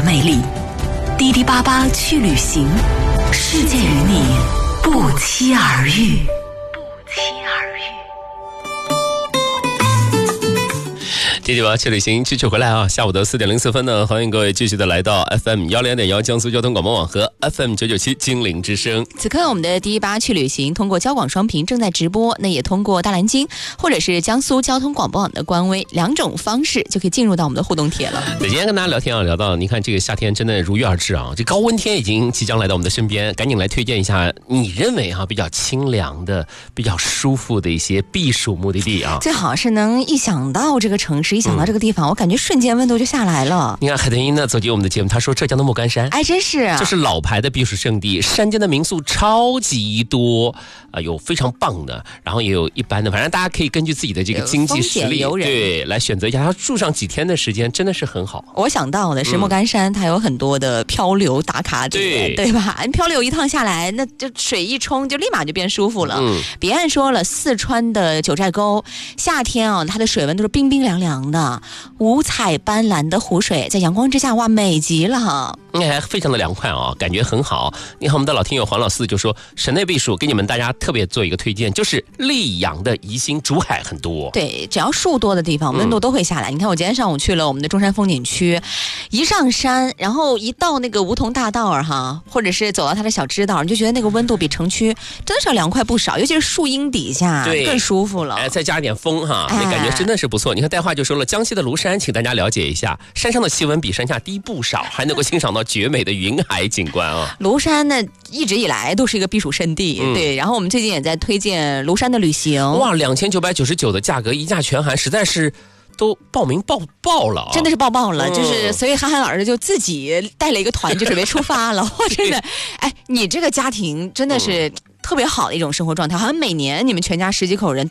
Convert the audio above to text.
魅力。滴滴八八去旅行，世界与你不期而遇。 滴滴吧去旅行，继续回来啊！下午的4点04分呢，欢迎各位继续的来到 FM 102.1江苏交通广播网和 FM 997精灵之声。 此刻我们的滴滴吧去旅行通过交广双屏正在直播，那也通过大蓝鲸或者是江苏交通广播网的官微2种方式就可以进入到我们的互动帖了。 对，今天跟大家聊天啊，聊到你看这个夏天真的如约而至啊，这高温天已经即将来到我们的身边，赶紧来推荐一下你认为比较清凉的、比较舒服的一些避暑目的地啊。 最好是能一想到这个城市，一想到这个地方，我感觉瞬间温度就下来了。 你看海豚音呢走进我们的节目，他说浙江的莫干山， 哎，真是这是老牌的避暑胜地，山间的民宿超级多有非常棒的，然后也有一般的，反正大家可以根据自己的这个经济实力，对，来选择一下。他住上几天的时间，真的是很好。 我想到的是莫干山，它有很多的漂流打卡点，对吧？漂流一趟下来，那就水一冲，就立马就变舒服了。别按说了，四川的九寨沟，夏天啊，它的水温都是冰冰凉凉的，五彩斑斓的湖水在阳光之下，哇，美极了。 还非常的凉快啊，感觉很好。你看我们的老听友黄老四就说，省内避暑给你们大家特别做一个推荐，就是溧阳的宜兴竹海很多。 对，只要树多的地方，温度都会下来。你看我今天上午去了我们的中山风景区，一上山，然后一到那个梧桐大道或者是走到它的小支道，你就觉得那个温度比城区真的是要凉快不少，尤其是树荫底下更舒服了。 再加点风那感觉真的是不错。你看带话就说了，江西的庐山，请大家了解一下，山上的气温比山下低不少，还能够欣赏到绝美的云海景观啊。 庐山呢一直以来都是一个避暑胜地，对。然后我们最近也在推荐庐山的旅行， 哇，2999的价格，一价全含，实在是都报名爆了， 真的是爆了，就是所以憨憨老师就自己带了一个团就准备出发了。我真的，哎，你这个家庭真的是特别好的一种生活状态，好像每年你们全家10几口人